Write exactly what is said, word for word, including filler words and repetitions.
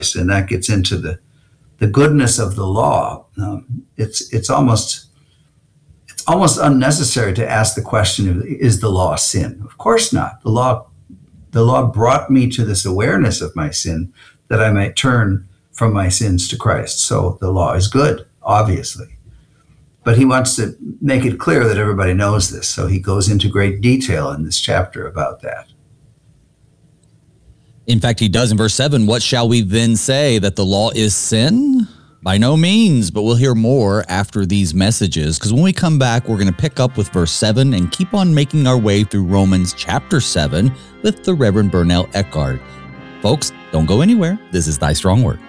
and that gets into the the goodness of the law. Um, it's it's almost it's almost unnecessary to ask the question of, is the law sin? Of course not. The law the law brought me to this awareness of my sin that I might turn from my sins to Christ. So the law is good, obviously. But he wants to make it clear that everybody knows this. So he goes into great detail in this chapter about that. In fact, he does in verse seven. What shall we then say, that the law is sin? By no means, but we'll hear more after these messages, because when we come back, we're going to pick up with verse seven and keep on making our way through Romans chapter seven with the Reverend Bernell Eckhardt. Folks, don't go anywhere. This is Thy Strong Word.